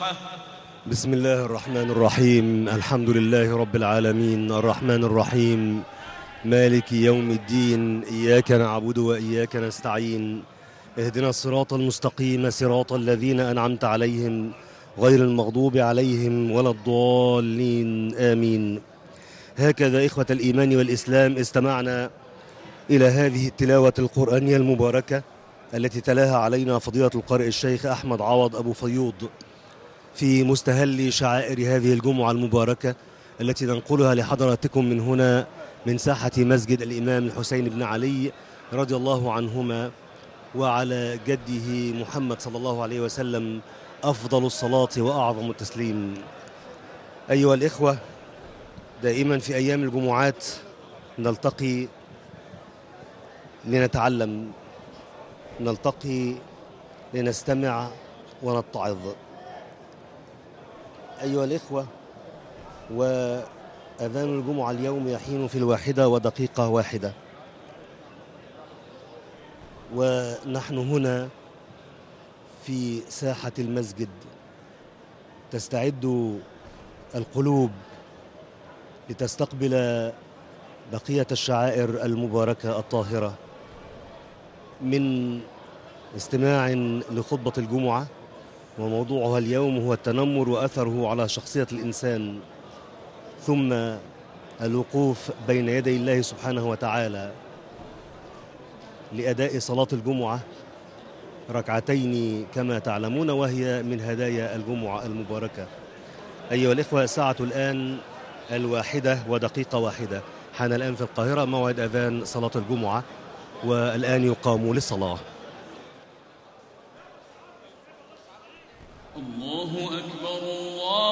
بسم الله الرحمن الرحيم. الحمد لله رب العالمين الرحمن الرحيم مالك يوم الدين. إياك نعبد وإياك نستعين. اهدنا الصراط المستقيم صراط الذين أنعمت عليهم غير المغضوب عليهم ولا الضالين آمين. هكذا إخوة الإيمان والإسلام استمعنا إلى هذه التلاوة القرآنية المباركة التي تلاها علينا فضيلة القارئ الشيخ أحمد عوض أبو فيوض في مستهل شعائر هذه الجمعة المباركة التي ننقلها لحضراتكم من هنا من ساحة مسجد الإمام الحسين بن علي رضي الله عنهما وعلى جده محمد صلى الله عليه وسلم أفضل الصلاة وأعظم التسليم. أيها الإخوة، دائما في أيام الجمعات نلتقي لنتعلم، نلتقي لنستمع ونتعظ. أيها الإخوة، وأذان الجمعة اليوم يحين في 1:01 ونحن هنا في ساحة المسجد. تستعد القلوب لتستقبل بقية الشعائر المباركة الطاهرة من استماع لخطبة الجمعة، وموضوعها اليوم هو التنمر وأثره على شخصية الإنسان، ثم الوقوف بين يدي الله سبحانه وتعالى لأداء صلاة الجمعة ركعتين كما تعلمون، وهي من هدايا الجمعة المباركة. أيها الإخوة، الساعة الآن 1:01. حان الآن في القاهرة موعد أذان صلاة الجمعة، والآن يقام للصلاة. الله أكبر الله